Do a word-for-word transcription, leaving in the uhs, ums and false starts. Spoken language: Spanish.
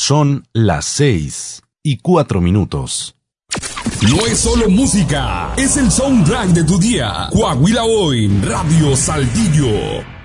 Son las seis y cuatro minutos. No es solo música, es el soundtrack de tu día. Coahuila Hoy, Radio Saltillo.